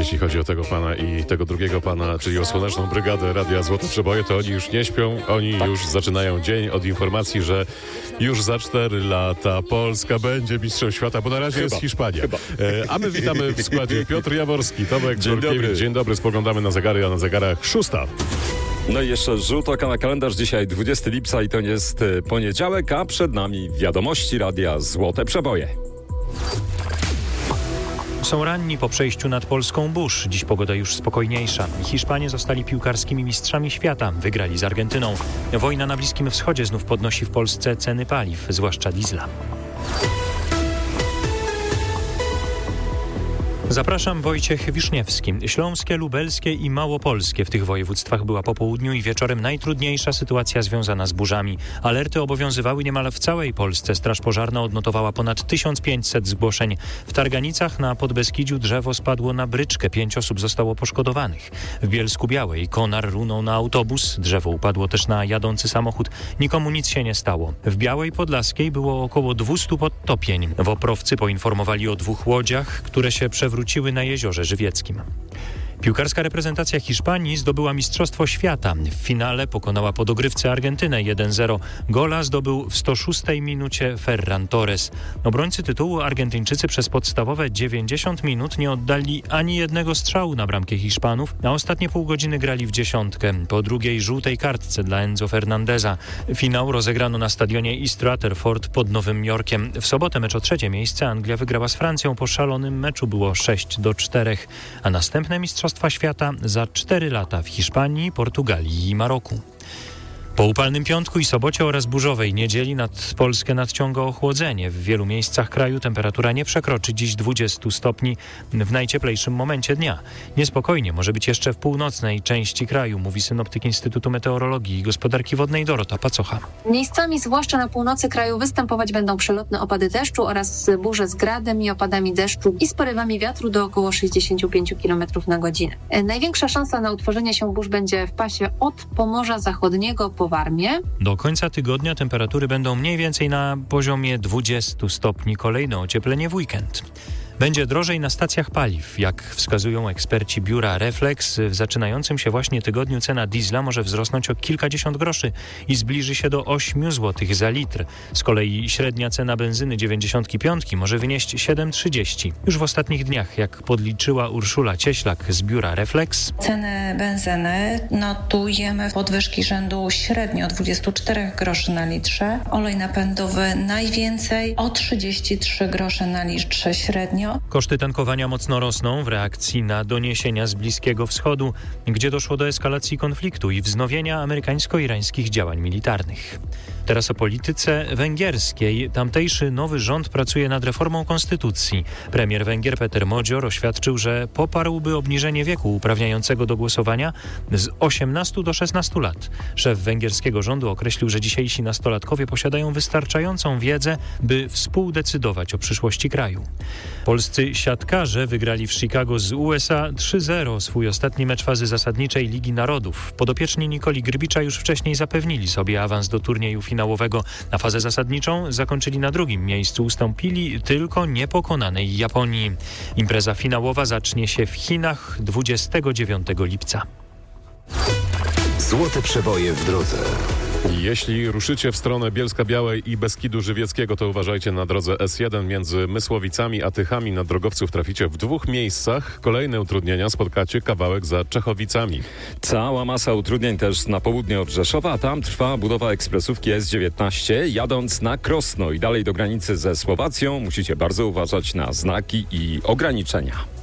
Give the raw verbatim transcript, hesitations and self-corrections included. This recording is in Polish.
Jeśli chodzi o tego pana i tego drugiego pana, czyli o Słoneczną Brygadę Radia Złote Przeboje, to oni już nie śpią, oni tak. już zaczynają dzień od informacji, że już za cztery lata Polska będzie mistrzem świata, bo na razie chyba, jest Hiszpania. Chyba. E, a my witamy w składzie Piotr Jaworski, Tomek Dzień dobry. Dzień dobry, spoglądamy na zegary, a na zegarach szósta. No i jeszcze rzut oka na kalendarz. Dzisiaj dwudziestego lipca i to jest poniedziałek, a przed nami wiadomości Radia Złote Przeboje. Są ranni po przejściu nad polską burz. Dziś pogoda już spokojniejsza. Hiszpanie zostali piłkarskimi mistrzami świata. Wygrali z Argentyną. Wojna na Bliskim Wschodzie znów podnosi w Polsce ceny paliw, zwłaszcza diesla. Zapraszam, Wojciech Wiszniewski. Śląskie, lubelskie i małopolskie. W tych województwach była po południu i wieczorem najtrudniejsza sytuacja związana z burzami. Alerty obowiązywały niemal w całej Polsce. Straż Pożarna odnotowała ponad tysiąc pięćset zgłoszeń. W Targanicach na Podbeskidziu drzewo spadło na bryczkę. Pięć osób zostało poszkodowanych. W Bielsku-Białej konar runął na autobus. Drzewo upadło też na jadący samochód. Nikomu nic się nie stało. W Białej Podlaskiej było około dwieście podtopień. Woprowcy poinformowali o dwóch łodziach, które się przewróciły wróciły na Jeziorze Żywieckim. Piłkarska reprezentacja Hiszpanii zdobyła Mistrzostwo Świata. W finale pokonała po dogrywce Argentynę jeden zero. Gola zdobył w sto szóstej minucie Ferran Torres. Obrońcy tytułu Argentyńczycy przez podstawowe dziewięćdziesiąt minut nie oddali ani jednego strzału na bramkę Hiszpanów. Na ostatnie pół godziny grali w dziesiątkę. Po drugiej żółtej kartce dla Enzo Fernandeza. Finał rozegrano na stadionie East Rutherford pod Nowym Jorkiem. W sobotę mecz o trzecie miejsce Anglia wygrała z Francją. Po szalonym meczu było sześć do czterech. A następne mistrzostwo Świata za cztery lata w Hiszpanii, Portugalii i Maroku. Po upalnym piątku i sobocie oraz burzowej niedzieli nad Polskę nadciąga ochłodzenie. W wielu miejscach kraju temperatura nie przekroczy dziś dwudziestu stopni w najcieplejszym momencie dnia. Niespokojnie może być jeszcze w północnej części kraju, mówi synoptyk Instytutu Meteorologii i Gospodarki Wodnej Dorota Pacocha. Miejscami, zwłaszcza na północy kraju, występować będą przelotne opady deszczu oraz burze z gradem i opadami deszczu i z porywami wiatru do około sześćdziesiąt pięć kilometrów na godzinę. Największa szansa na utworzenie się burz będzie w pasie od Pomorza Zachodniego po Warmię. Do końca tygodnia temperatury będą mniej więcej na poziomie dwudziestu stopni. Kolejne ocieplenie w weekend. Będzie drożej na stacjach paliw. Jak wskazują eksperci biura Reflex, w zaczynającym się właśnie tygodniu cena diesla może wzrosnąć o kilkadziesiąt groszy i zbliży się do ośmiu złotych za litr. Z kolei średnia cena benzyny dziewięćdziesiątki piątki może wynieść siedem trzydzieści. Już w ostatnich dniach, jak podliczyła Urszula Cieślak z biura Reflex, ceny benzyny notujemy podwyżki rzędu średnio dwadzieścia cztery groszy na litrze. Olej napędowy najwięcej o trzydzieści trzy grosze na litrze średnio. Koszty tankowania mocno rosną w reakcji na doniesienia z Bliskiego Wschodu, gdzie doszło do eskalacji konfliktu i wznowienia amerykańsko-irańskich działań militarnych. Teraz o polityce węgierskiej. Tamtejszy nowy rząd pracuje nad reformą konstytucji. Premier Węgier Peter Modzior oświadczył, że poparłby obniżenie wieku uprawniającego do głosowania z osiemnastu do szesnastu lat. Szef węgierskiego rządu określił, że dzisiejsi nastolatkowie posiadają wystarczającą wiedzę, by współdecydować o przyszłości kraju. Polscy siatkarze wygrali w Chicago z U S A trzy zero swój ostatni mecz fazy zasadniczej Ligi Narodów. Podopieczni Nikoli Grbicza już wcześniej zapewnili sobie awans do turnieju finałowego. Na fazę zasadniczą zakończyli na drugim miejscu. Ustąpili tylko niepokonanej Japonii. Impreza finałowa zacznie się w Chinach dwudziestego dziewiątego lipca. Złote przeboje w drodze. Jeśli ruszycie w stronę Bielska-Białej i Beskidu Żywieckiego, to uważajcie na drodze S jeden między Mysłowicami a Tychami. Na drogowców traficie w dwóch miejscach. Kolejne utrudnienia spotkacie kawałek za Czechowicami. Cała masa utrudnień też na południe od Rzeszowa. Tam trwa budowa ekspresówki S dziewiętnaście. Jadąc na Krosno i dalej do granicy ze Słowacją, musicie bardzo uważać na znaki i ograniczenia.